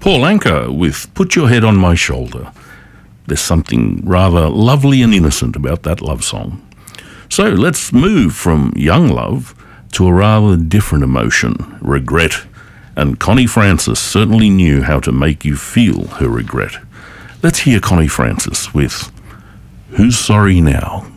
Paul Anka with Put Your Head on My Shoulder. There's something rather lovely and innocent about that love song. So let's move from young love to a rather different emotion, regret. And Connie Francis certainly knew how to make you feel her regret. Let's hear Connie Francis with Who's Sorry Now?